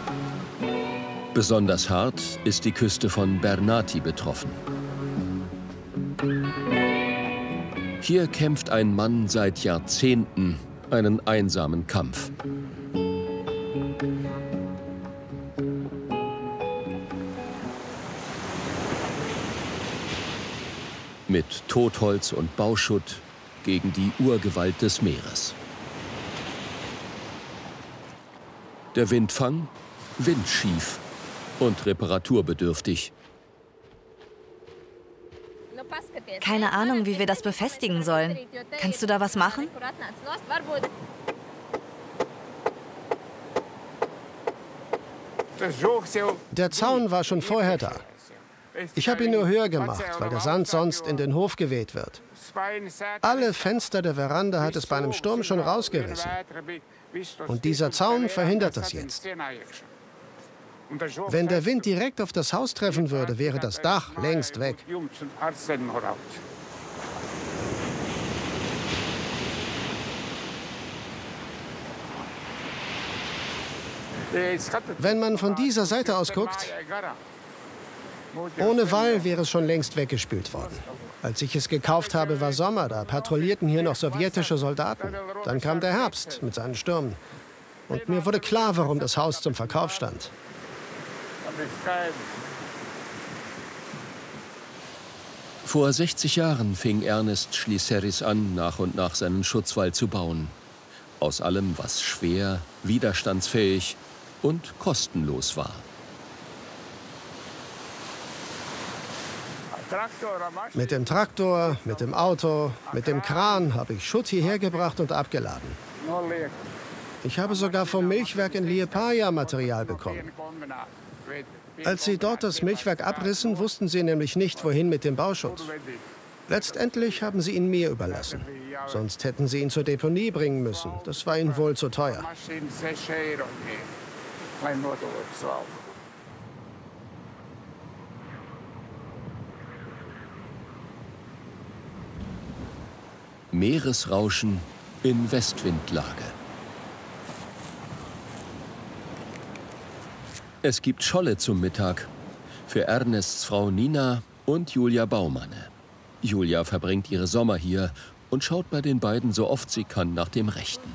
Besonders hart ist die Küste von Bernati betroffen. Hier kämpft ein Mann seit Jahrzehnten einen einsamen Kampf. Mit Totholz und Bauschutt gegen die Urgewalt des Meeres. Der Windfang windschief und reparaturbedürftig. Keine Ahnung, wie wir das befestigen sollen. Kannst du da was machen? Der Zaun war schon vorher da. Ich habe ihn nur höher gemacht, weil der Sand sonst in den Hof geweht wird. Alle Fenster der Veranda hat es bei einem Sturm schon rausgerissen. Und dieser Zaun verhindert das jetzt. Wenn der Wind direkt auf das Haus treffen würde, wäre das Dach längst weg. Wenn man von dieser Seite aus guckt, ohne Wall wäre es schon längst weggespült worden. Als ich es gekauft habe, war Sommer, da patrouillierten hier noch sowjetische Soldaten. Dann kam der Herbst mit seinen Stürmen. Und mir wurde klar, warum das Haus zum Verkauf stand. Vor 60 Jahren fing Ernest Schliseris an, nach und nach seinen Schutzwall zu bauen. Aus allem, was schwer, widerstandsfähig und kostenlos war. Mit dem Traktor, mit dem Auto, mit dem Kran habe ich Schutt hierher gebracht und abgeladen. Ich habe sogar vom Milchwerk in Liepaja Material bekommen. Als sie dort das Milchwerk abrissen, wussten sie nämlich nicht, wohin mit dem Bauschutt. Letztendlich haben sie ihn mir überlassen. Sonst hätten sie ihn zur Deponie bringen müssen. Das war ihnen wohl zu teuer. Meeresrauschen in Westwindlage. Es gibt Scholle zum Mittag für Ernests Frau Nina und Julia Baumanne. Julia verbringt ihre Sommer hier und schaut bei den beiden so oft sie kann nach dem Rechten.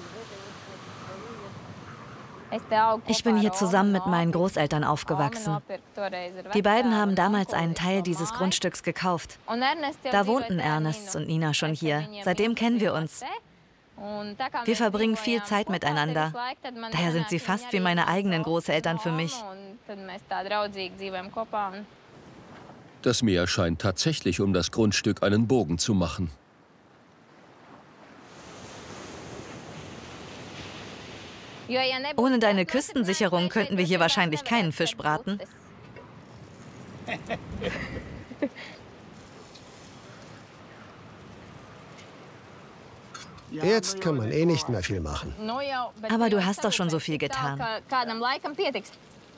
Ich bin hier zusammen mit meinen Großeltern aufgewachsen. Die beiden haben damals einen Teil dieses Grundstücks gekauft. Da wohnten Ernest und Nina schon hier. Seitdem kennen wir uns. Wir verbringen viel Zeit miteinander. Daher sind sie fast wie meine eigenen Großeltern für mich. Das Meer scheint tatsächlich um das Grundstück einen Bogen zu machen. Ohne deine Küstensicherung könnten wir hier wahrscheinlich keinen Fisch braten. Jetzt kann man eh nicht mehr viel machen. Aber du hast doch schon so viel getan.